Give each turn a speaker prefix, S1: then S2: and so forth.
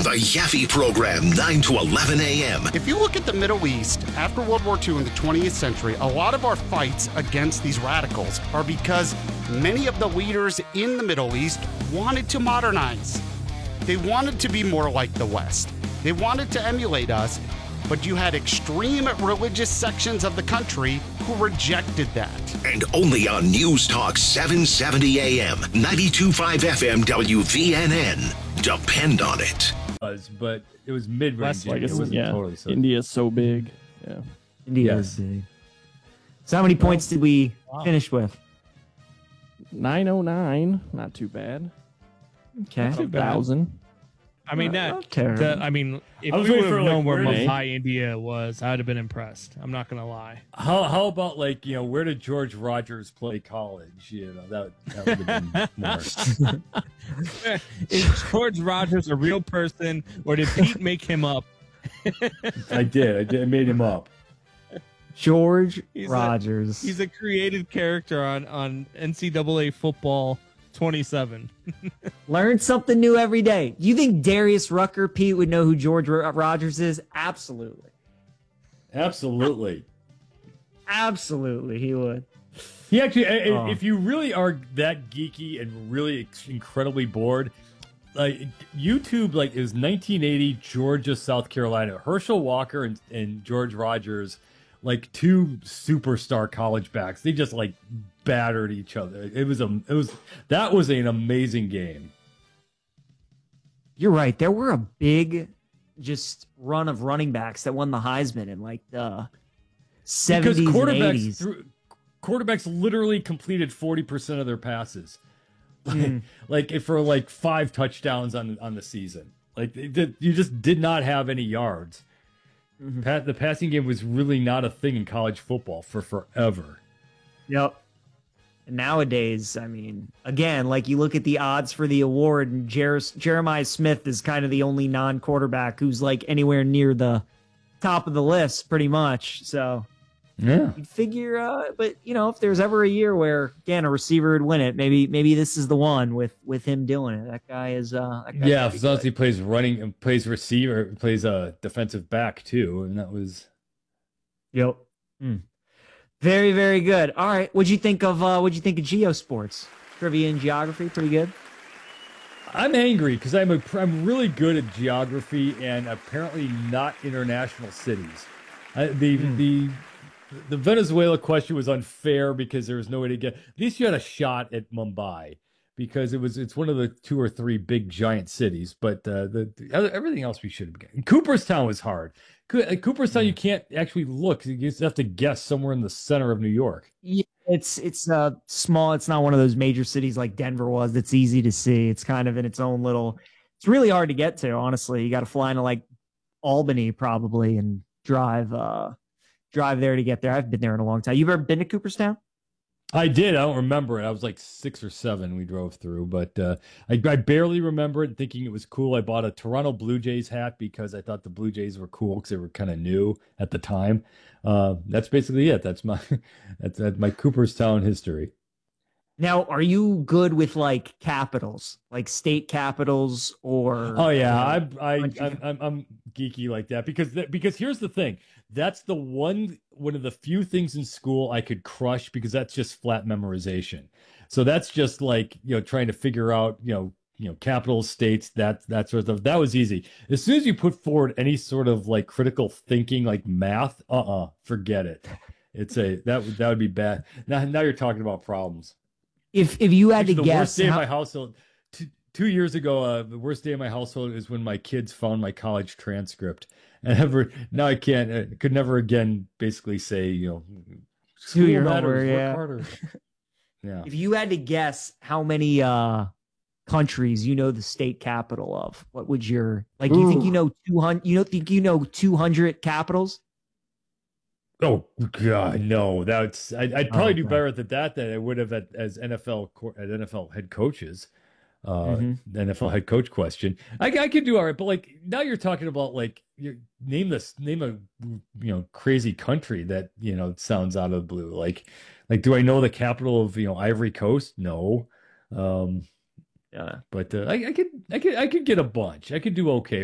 S1: The Yaffe Program, 9 to 11 a.m.
S2: If you look at the Middle East, after World War II in the 20th century, a lot of our fights against these radicals are because many of the leaders in the Middle East wanted to modernize. They wanted to be more like the West. They wanted to emulate us, but you had extreme religious sections of the country who rejected that.
S1: And only on News Talk 770 AM, 92.5 FM WVNN. Depend on it.
S3: But it was mid-range.
S4: Like
S3: it wasn't totally so.
S4: India's so big. Yeah.
S5: India is big. So how many points did we finish with?
S4: 909. Not too bad.
S5: Okay.
S4: 2,000.
S6: I mean,
S5: not terrible.
S6: if
S3: I was
S6: we
S3: waiting
S6: would
S3: for,
S6: have known where
S3: where they-
S6: Mumbai, India was, I would have been impressed. I'm not gonna lie.
S3: How about where did George Rogers play college? That would have been more.
S6: Is George Rogers a real person, or did Pete make him up?
S3: I did. I made him up.
S5: George
S6: He's
S5: Rogers.
S6: He's a created character on NCAA football 27.
S5: Learn something new every day. You think Darius Rucker, Pete, would know who George Rogers is? Absolutely.
S3: Absolutely.
S5: Absolutely, he would.
S3: He actually, if you really are that geeky and really incredibly bored, YouTube, it was 1980, Georgia, South Carolina. Herschel Walker and George Rogers, two superstar college backs. They just battered each other. That was an amazing game.
S5: You're right. There were a big just run of running backs that won the Heisman in the 70s
S3: Because
S5: and 80s.
S3: quarterbacks literally completed 40% of their passes. For 5 touchdowns on the season. You just did not have any yards. Mm-hmm. The passing game was really not a thing in college football for forever.
S5: Yep. And nowadays, again, you look at the odds for the award, and Jeremiah Smith is kind of the only non-quarterback who's anywhere near the top of the list, pretty much. So,
S3: yeah,
S5: you'd figure. But if there's ever a year where again a receiver would win it, maybe this is the one with him doing it. That guy is.
S3: As long as he plays running and plays receiver, plays a defensive back too, and that was.
S5: Yep. Very, very good. All right. What'd you think of Geosports? Trivia and geography, pretty good.
S3: I'm angry because I'm really good at geography and apparently not international cities. The Venezuela question was unfair because there was no way to get. At least you had a shot at Mumbai because it's one of the 2 or 3 big giant cities. But everything else we should have gotten. Cooperstown was hard. Cooperstown, you can't actually look. You just have to guess somewhere in the center of New York.
S5: Yeah, it's small. It's not one of those major cities like Denver was. That's easy to see. It's kind of in its own little. It's really hard to get to. Honestly, you got to fly into Albany probably and drive there to get there. I've been there in a long time. You've ever been to Cooperstown?
S3: I did. I don't remember it. I was 6 or 7 we drove through, but I barely remember it, thinking it was cool. I bought a Toronto Blue Jays hat because I thought the Blue Jays were cool because they were kind of new at the time. That's basically it. That's my Cooperstown history.
S5: Now, are you good with capitals, state capitals, or?
S3: Oh yeah, I'm geeky like that because here's the thing. That's the one of the few things in school I could crush because that's just flat memorization. So that's just trying to figure out capital states, that sort of stuff. That was easy. As soon as you put forward any sort of critical thinking math, forget it. That would be bad. Now you're talking about problems.
S5: If you had to guess,
S3: the worst day of my household. 2 years ago, the worst day of my household is when my kids found my college transcript, and now I could never again basically say
S5: do your homework,
S3: work harder. Yeah.
S5: If you had to guess how many countries the state capital of, what would your you think 200? You don't think 200 capitals?
S3: Oh God, no! I'd probably do better at that than I would have as NFL head coaches. The NFL head coach question. I could do all right, but now you're talking about name a crazy country that sounds out of the blue. Do I know the capital of Ivory Coast? No. But I could get a bunch. I could do okay